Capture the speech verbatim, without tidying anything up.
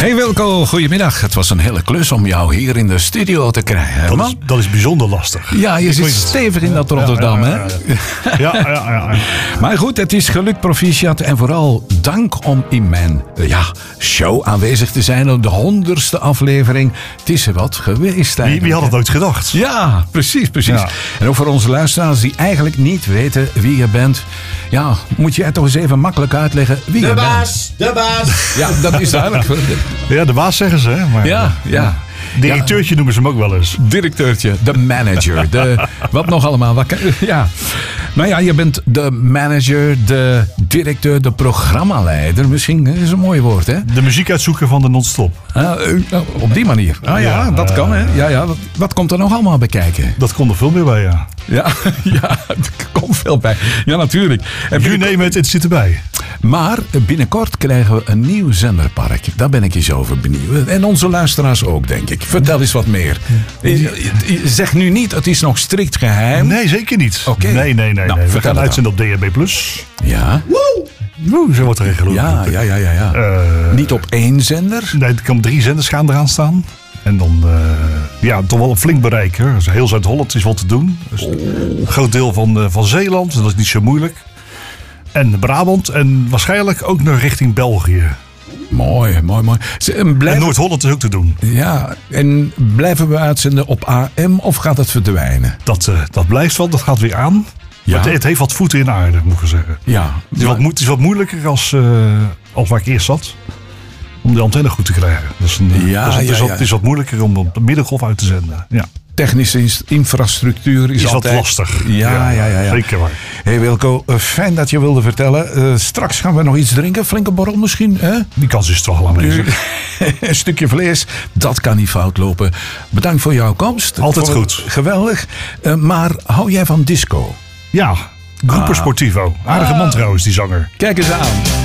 Hey Wilco, goedemiddag. Het was een hele klus om jou hier in de studio te krijgen. Dat man. is, dat is bijzonder lastig. Ja, je zit stevig in dat Rotterdam, ja, ja, ja, ja. hè? Ja, ja, ja, ja. Maar goed, het is gelukt, proficiat. En vooral dank om in mijn ja, show aanwezig te zijn op de honderdste aflevering. Het is er wat geweest Wie, eigenlijk. wie had het ooit gedacht? Ja, precies, precies. Ja. En ook voor onze luisteraars die eigenlijk niet weten wie je bent. Ja, moet je het toch eens even makkelijk uitleggen wie De je baas, de baas. bent. Ja, dat is duidelijk. Ja, de baas zeggen ze, hè? Maar, Ja, ja. Directeurtje noemen ze hem ook wel eens. Directeurtje, de manager, de, wat nog allemaal. Wat, kan- ja. Nou ja, je bent de manager, de directeur, de programmaleider. Misschien is een mooi woord, hè? De muziek uitzoeken van de non-stop. Ah, eh, op die manier. Ah ja, Ja, dat eh, kan, hè? Ja, ja. Wat, wat komt er nog allemaal bij kijken? Dat komt er veel meer bij, ja. Ja, ja, er komt veel bij. Ja, natuurlijk. En You binnenkort- name it, het zit erbij. Maar binnenkort krijgen we een nieuw zenderpark. Daar ben ik eens over benieuwd. En onze luisteraars ook, denk ik. Vertel eens wat meer. Zeg nu niet, het is nog strikt geheim. Nee, zeker niet. Oké. Nee, nee, nee. Nou, nee. We vertel gaan het uitzenden op D H B plus. Ja, Woe, zo wordt er geroepen. ja, ja, ja, ja. ja. Eh, Niet op één zender. Nee, er komen drie zenders gaan eraan staan. En dan, uh, ja, toch wel een flink bereik. Hè. Dus heel Zuid-Holland is wat te doen. Dus een groot deel van, uh, van Zeeland, dat is niet zo moeilijk. En Brabant en waarschijnlijk ook nog richting België. Mooi, mooi, mooi. Ze- En, En blijven, Noord-Holland is ook te doen. ja, en blijven we uitzenden op A M of gaat het verdwijnen? Dat, uh, dat blijft wel, dat gaat weer aan. Ja. Maar het, het heeft wat voeten in aarde, moet ik zeggen. Ja, Het is wat, mo- het is wat moeilijker als, uh, als waar ik eerst zat. Om de antenne goed te krijgen. Dat is een, uh, Ja, dat is, het, is ja, wat, ja. het is wat moeilijker om op de middengolf uit te zenden. Ja. technische ins- infrastructuur is, Is wat altijd lastig. Ja, ja, ja, ja. Zeker waar. Hey Wilco, eh, fijn dat je wilde vertellen. Eh, straks gaan we nog iets drinken. Flinke borrel misschien, hè? Die kans is toch wel aanwezig. Een stukje vlees, dat kan niet fout lopen. Bedankt voor jouw komst. Altijd Voor- goed. Geweldig. Eh, maar hou jij van disco? Ja, Groeper Sportivo. Aardige man trouwens, die zanger. Kijk eens aan.